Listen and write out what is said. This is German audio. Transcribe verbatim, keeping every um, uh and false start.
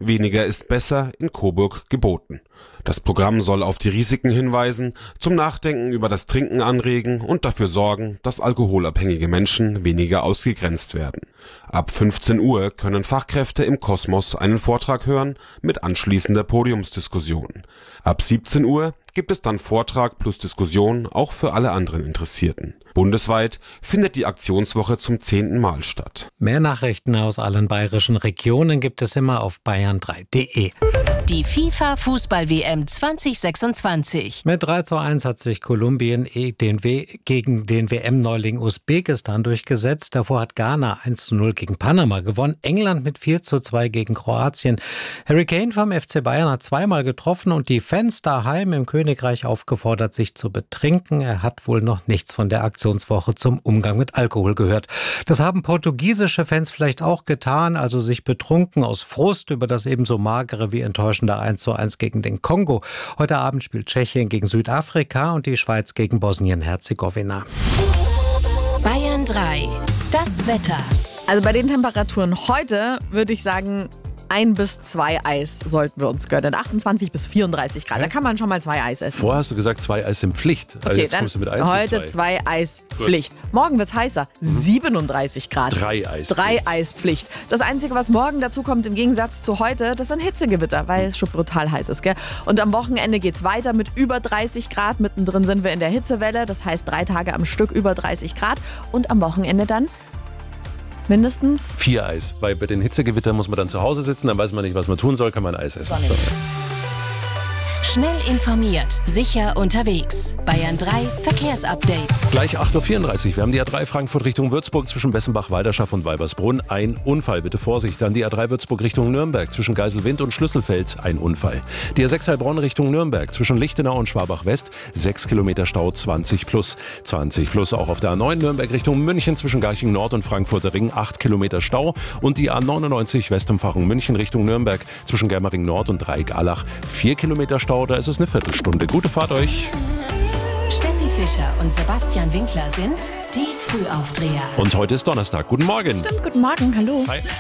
Weniger ist besser in Coburg geboten. Das Programm soll auf die Risiken hinweisen, zum Nachdenken über das Trinken anregen und dafür sorgen, dass alkoholabhängige Menschen weniger ausgegrenzt werden. Ab fünfzehn Uhr können Fachkräfte im Kosmos einen Vortrag hören mit anschließender Podiumsdiskussion. Ab siebzehn Uhr gibt es dann Vortrag plus Diskussion auch für alle anderen Interessierten. Bundesweit findet die Aktionswoche zum zehnten Mal statt. Mehr Nachrichten aus allen bayerischen Regionen gibt es immer auf bayern drei punkt de. Die FIFA-Fußball-W M zwanzig sechsundzwanzig. Mit drei zu eins hat sich Kolumbien den w- gegen den W M-Neuling Usbekistan durchgesetzt. Davor hat Ghana eins zu null gegen Panama gewonnen. England mit vier zu zwei gegen Kroatien. Harry Kane vom F C Bayern hat zweimal getroffen und die Fans daheim im Königreich aufgefordert, sich zu betrinken. Er hat wohl noch nichts von der Aktionswoche zum Umgang mit Alkohol gehört. Das haben portugiesische Fans vielleicht auch getan, also sich betrunken aus Frust über das ebenso magere wie enttäuschende eins zu eins gegen den Kongo. Heute Abend spielt Tschechien gegen Südafrika und die Schweiz gegen Bosnien-Herzegowina. Bayern drei. Das Wetter. Also bei den Temperaturen heute würde ich sagen, ein bis zwei Eis sollten wir uns gönnen. achtundzwanzig bis vierunddreißig Grad. Da kann man schon mal zwei Eis essen. Vorher hast du gesagt, zwei Eis sind Pflicht. Also Okay, jetzt dann kommst du mit eins heute bis zwei. zwei Eis Pflicht. Morgen wird es heißer. siebenunddreißig Grad. Drei Eis Drei Pflicht. Eis Pflicht. Das Einzige, was morgen dazu kommt, im Gegensatz zu heute, das sind Hitzegewitter, weil es schon brutal heiß ist. Gell? Und am Wochenende geht es weiter mit über dreißig Grad. Mittendrin sind wir in der Hitzewelle. Das heißt drei Tage am Stück über dreißig Grad. Und am Wochenende dann mindestens Vier Eis, weil bei den Hitzegewittern muss man dann zu Hause sitzen, dann weiß man nicht, was man tun soll, kann man Eis essen. So. Schnell informiert, sicher unterwegs. Bayern drei Verkehrsupdate. Gleich acht Uhr vierunddreißig. Wir haben die A drei Frankfurt Richtung Würzburg zwischen Bessenbach-Walderschaft und Weibersbrunn. Ein Unfall, bitte Vorsicht. Dann die A drei Würzburg Richtung Nürnberg zwischen Geiselwind und Schlüsselfeld. Ein Unfall. Die A sechs Heilbronn Richtung Nürnberg zwischen Lichtenau und Schwabach-West. sechs Kilometer Stau, zwanzig plus. zwanzig plus auch auf der A neun Nürnberg Richtung München zwischen Garching Nord und Frankfurter Ring. acht Kilometer Stau. Und die A neunundneunzig Westumfahrung München Richtung Nürnberg zwischen Germering Nord und Dreieck-Allach. vier Kilometer Stau, da ist es eine Viertelstunde. Gute Fahrt euch. Steffi Fischer und Sebastian Winkler sind die Frühaufdreher. Und heute ist Donnerstag. Guten Morgen. Stimmt, guten Morgen, hallo. Hi.